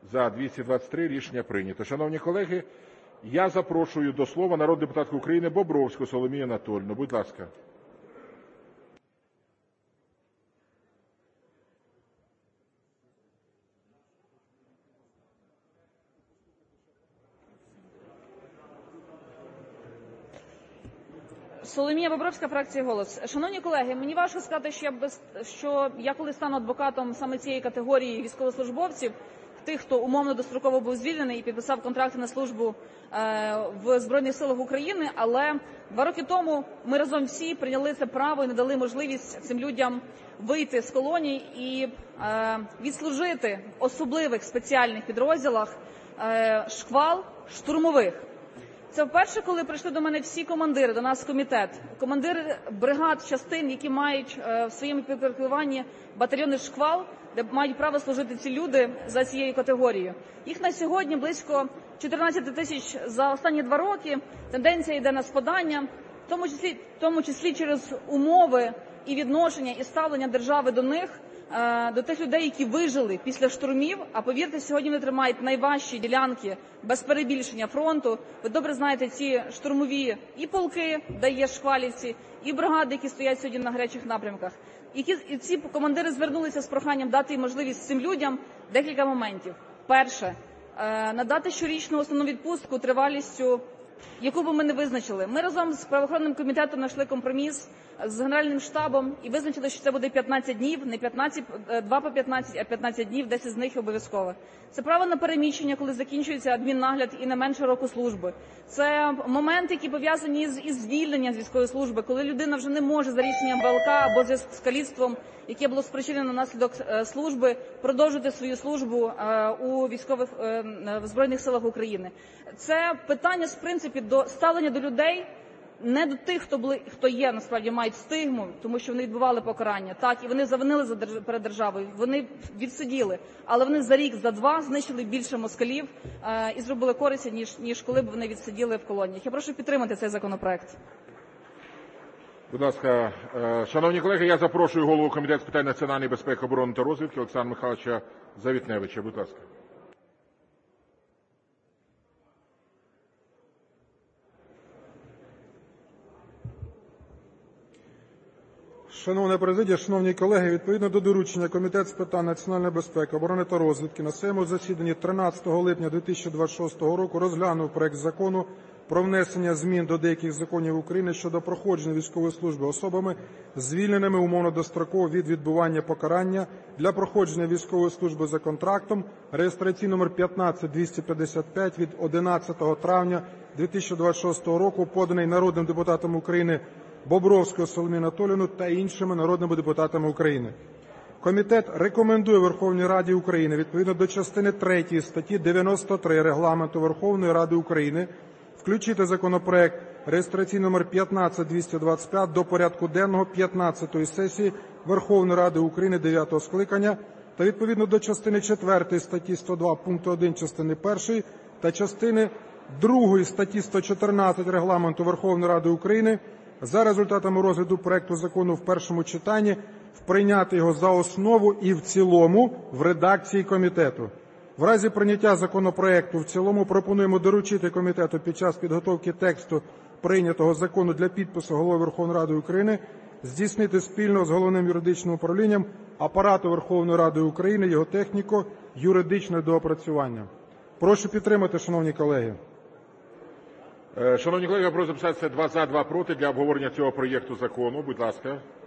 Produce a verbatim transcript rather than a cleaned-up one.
За – двісті двадцять три. Рішення прийнято. Шановні колеги, я запрошую до слова народну депутатку України Бобровську Соломію Анатоліївну. Будь ласка. Соломія Бобровська, фракція «Голос». Шановні колеги, мені важко сказати, що я, без, що я коли стану адвокатом саме цієї категорії військовослужбовців, тих, хто умовно достроково був звільнений і підписав контракти на службу е, в Збройних силах України, але два роки тому ми разом всі прийняли це право і надали можливість цим людям вийти з колоній і е, відслужити в особливих спеціальних підрозділах е, шквал штурмових. Це вперше, коли прийшли до мене всі командири, до нас в комітет, командири бригад, частин, які мають в своєму підпорядкуванні батальйони «Шквал», де мають право служити ці люди за цією категорією. Їх на сьогодні близько чотирнадцять тисяч за останні два роки. Тенденція йде на спадання, в тому числі, в тому числі через умови і відношення, і ставлення держави до них, до тих людей, які вижили після штурмів, а повірте, сьогодні вони тримають найважчі ділянки без перебільшення фронту. Ви добре знаєте ці штурмові і полки, де є шквалівці, і бригади, які стоять сьогодні на гарячих напрямках. І ці командири звернулися з проханням дати їм можливість цим людям декілька моментів. Перше, надати щорічну основну відпустку тривалістю, яку би ми не визначили. Ми разом з правоохоронним комітетом знайшли компроміс з Генеральним штабом і визначили, що це буде п'ятнадцять днів, не п'ятнадцять, два по п'ятнадцять, а п'ятнадцять днів, десять з них обов'язково. Це право на переміщення, коли закінчується адміннагляд і не менше року служби. Це моменти, які пов'язані з із звільненням з військової служби, коли людина вже не може за рішенням ВЛК або з каліцтвом, яке було спричинено наслідок служби, продовжити свою службу у військових в Збройних силах України. Це питання, в принципі, до ставлення до людей, не до тих, хто були, хто є, насправді, мають стигму, тому що вони відбували покарання. Так, і вони завинили за держ... перед державою, вони відсиділи, але вони за рік, за два знищили більше москалів е- і зробили користь, ніж, ніж коли б вони відсиділи в колоніях. Я прошу підтримати цей законопроект. Будь ласка, шановні колеги, я запрошую голову Комітету з питань національної безпеки, оборони та розвідки Олександра Михайловича Завітневича. Будь ласка. Шановна президія, шановні колеги, відповідно до доручення Комітет з питань національної безпеки, оборони та розвідки на своєму засіданні тринадцятого липня дві тисячі двадцять шостого року розглянув проект Закону про внесення змін до деяких законів України щодо проходження військової служби особами, звільненими умовно достроково від відбування покарання для проходження військової служби за контрактом, реєстраційний номер п'ятнадцять двісті п'ятдесят п'ять від одинадцятого травня дві тисячі двадцять шостого року, поданий народним депутатом України Бобровською Соломією Анатоліївною та іншими народними депутатами України. Комітет рекомендує Верховній Раді України відповідно до частини третьої статті дев'яносто три Регламенту Верховної Ради України включити законопроект реєстраційний номер п'ятнадцять двісті двадцять п'ять до порядку денного п'ятнадцятої сесії Верховної Ради України дев'ятого скликання та відповідно до частини четвертої статті сто два пункту один частини першої та частини другої статті сто чотирнадцять Регламенту Верховної Ради України за результатами розгляду проекту закону в першому читанні прийняти його за основу і в цілому в редакції комітету. В разі прийняття законопроекту в цілому пропонуємо доручити комітету під час підготовки тексту прийнятого закону для підпису Голови Верховної Ради України здійснити спільно з Головним юридичним управлінням Апарату Верховної Ради України його техніко-юридичне доопрацювання. Прошу підтримати, шановні колеги. Шановні колеги, я прошу записатися два за, два проти для обговорення цього проєкту закону. Будь ласка.